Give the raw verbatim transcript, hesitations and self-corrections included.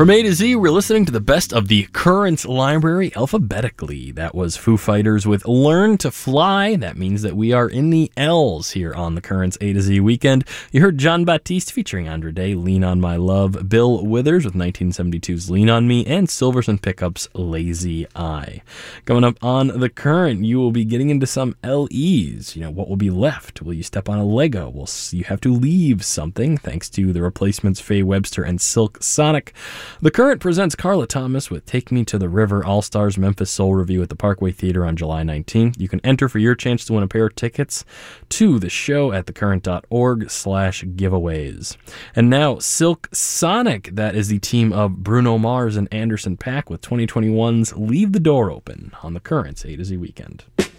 From A to Z, we're listening to the best of the Currents library alphabetically. That was Foo Fighters with Learn to Fly. That means that we are in the L's here on the Currents A to Z weekend. You heard John Batiste featuring Andra Day, Lean on My Love, Bill Withers with nineteen seventy-two's Lean on Me, and Silverson Pickups' Lazy Eye. Coming up on The Current, you will be getting into some L Es. You know, what will be left? Will you step on a Lego? Will you have to leave something? Thanks to the Replacements, Faye Webster, and Silk Sonic. The Current presents Carla Thomas with Take Me to the River All-Stars Memphis Soul Review at the Parkway Theater on July nineteenth. You can enter for your chance to win a pair of tickets to the show at thecurrent.org slash giveaways. And now, Silk Sonic. That is the team of Bruno Mars and Anderson .Paak with twenty twenty-one's Leave the Door Open on the Current's A to Z Weekend.